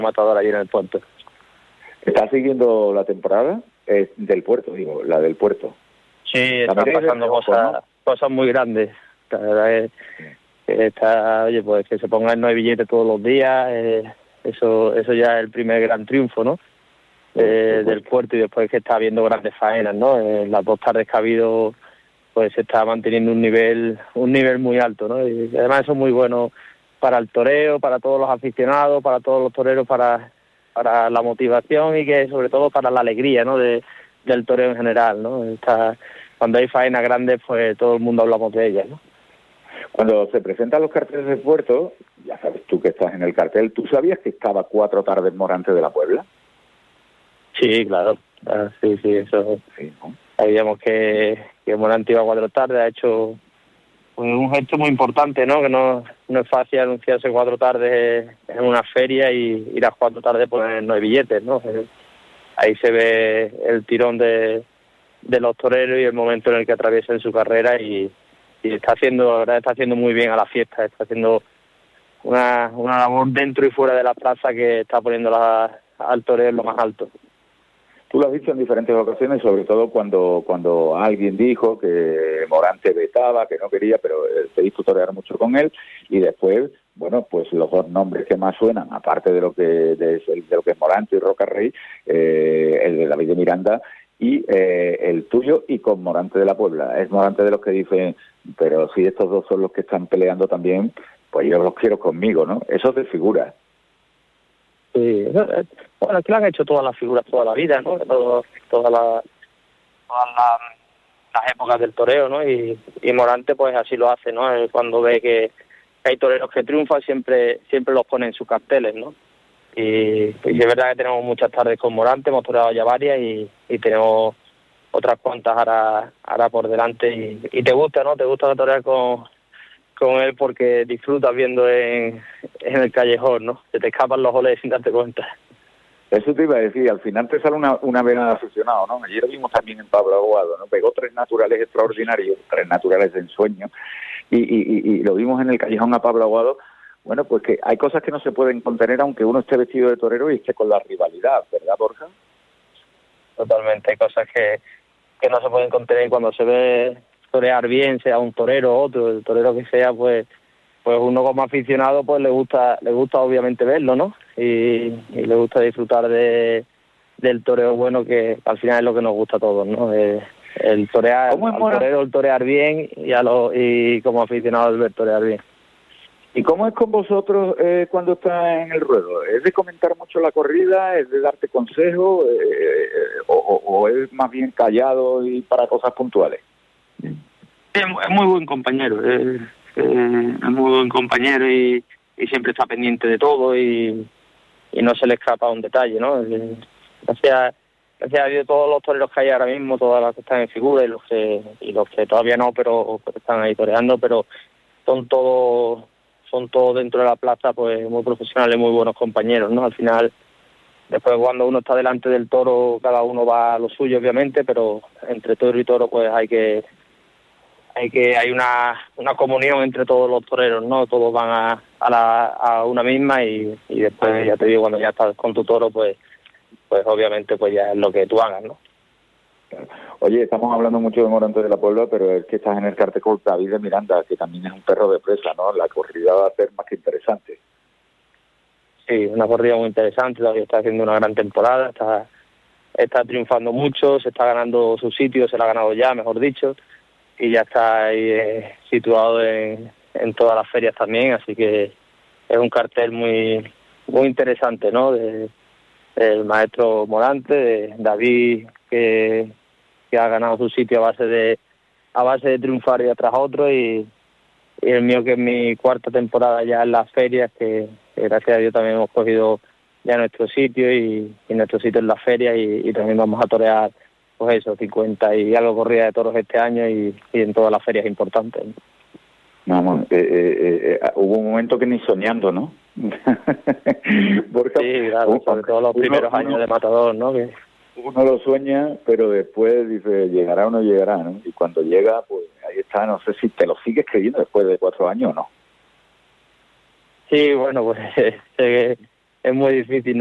matador allí en el puerto. ¿Estás siguiendo la temporada? Del puerto, digo, la del puerto. Sí, están pasando cosas muy grandes. La verdad es que está, oye, pues que se pongan 9 billetes todos los días, eso ya es el primer gran triunfo, ¿no? Del puerto, y después que está habiendo grandes faenas, ¿no? Las 2 tardes que ha habido, pues se está manteniendo un nivel muy alto, ¿no? Y además eso es muy bueno para el toreo, para todos los aficionados, para todos los toreros, para la motivación y que sobre todo para la alegría, ¿no? Del toreo en general, ¿no? Cuando hay faenas grandes, pues todo el mundo hablamos de ellas, ¿no? Cuando se presentan los carteles del puerto, ya sabes tú que estás en el cartel, ¿tú sabías que estaba 4 tardes Morante de la Puebla? Sí, claro. Sí, eso. Sí, ¿no? Sabíamos que Morante iba 4 tardes, ha hecho un gesto muy importante, ¿no? Que no es fácil anunciarse 4 tardes en una feria y las 4 tardes poner 9 billetes, ¿no? Ahí se ve el tirón de los toreros y el momento en el que atraviesan su carrera y está haciendo muy bien a la fiesta, está haciendo una labor dentro y fuera de la plaza que está poniendo al torero en lo más alto. Tú lo has visto en diferentes ocasiones, sobre todo cuando alguien dijo que Morante vetaba, que no quería, pero te hizo torear mucho con él, y después, bueno, pues los 2 nombres que más suenan, aparte de lo que es Morante y Roca Rey, el de David de Miranda y el tuyo, y con Morante de la Puebla. Es Morante de los que dicen, pero si estos 2 son los que están peleando también, pues yo los quiero conmigo, ¿no? Eso es de figura. Sí, bueno, es que lo han hecho todas las figuras toda la vida, ¿no? Todas las épocas del toreo, ¿no? Y Morante pues así lo hace, ¿no? Cuando ve que hay toreros que triunfan, siempre los pone en sus carteles, ¿no? Y es verdad que tenemos muchas tardes con Morante, hemos toreado ya varias y tenemos otras cuantas ahora por delante y te gusta, ¿no? Te gusta torear con él porque disfrutas viendo en el callejón, ¿no? Se te escapan los goles sin darte cuenta. Eso te iba a decir, al final te sale una vena de aficionado, ¿no? Ayer vimos también en Pablo Aguado, ¿no? Pegó 3 naturales extraordinarios, 3 naturales de ensueño, y lo vimos en el callejón a Pablo Aguado. Bueno, pues que hay cosas que no se pueden contener aunque uno esté vestido de torero y esté con la rivalidad, ¿verdad, Borja? Totalmente, hay cosas que no se pueden contener cuando se ve torear bien, sea un torero o otro, el torero que sea, pues uno como aficionado pues le gusta obviamente verlo, ¿no? Y le gusta disfrutar del toreo bueno, que al final es lo que nos gusta a todos, ¿no? El torear, al torero el torear bien y como aficionado el ver torear bien. ¿Y cómo es con vosotros cuando estás en el ruedo? ¿Es de comentar mucho la corrida? ¿Es de darte consejos? ¿O es más bien callado y para cosas puntuales? Es muy buen compañero, es muy buen compañero y siempre está pendiente de todo y no se le escapa un detalle, ¿no? Gracias a Dios, todos los toreros que hay ahora mismo, todas las que están en figura y los que todavía no, pero están ahí toreando, pero son todos dentro de la plaza, pues muy profesionales, muy buenos compañeros, ¿no? Al final, después cuando uno está delante del toro, cada uno va a lo suyo, obviamente, pero entre toro y toro, pues hay una comunión entre todos los toreros, ¿no? Todos van a una misma y después, ya te digo, cuando ya estás con tu toro, pues obviamente pues ya es lo que tú hagas, ¿no? Oye, estamos hablando mucho de Morante de la Puebla, pero es que estás en el cartel con David de Miranda, que también es un perro de presa, ¿no? La corrida va a ser más que interesante. Sí, una corrida muy interesante, David está haciendo una gran temporada, está triunfando mucho, se está ganando su sitio, se lo ha ganado ya, mejor dicho, y ya está ahí situado en todas las ferias también, así que es un cartel muy muy interesante, ¿no? Del maestro Morante, de David, que ha ganado su sitio a base de triunfar día tras otro y el mío, que es mi 4ª temporada ya en las ferias, que gracias a Dios también hemos cogido ya nuestro sitio y nuestro sitio en las ferias y también vamos a torear pues eso, 50 y algo corrida de toros este año y en todas las ferias importantes, ¿no? Vamos, hubo un momento que ni soñando, ¿no? Porque, sí, claro, sobre todo los primeros años de matador, ¿no? Que uno lo sueña, pero después dice, llegará o no llegará, ¿no? Y cuando llega, pues ahí está, no sé si te lo sigues creyendo después de 4 años o no. Sí, bueno, pues es muy difícil.